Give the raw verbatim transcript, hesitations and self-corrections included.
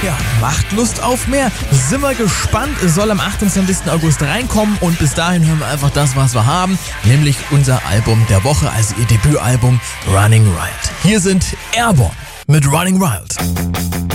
ja, macht Lust auf mehr. Sind wir gespannt, es soll am achtundzwanzigsten August reinkommen und bis dahin hören wir einfach das, was wir haben, nämlich unser Album der Woche, also ihr Debütalbum Running Wild. Hier sind Airborne mit Running Wild.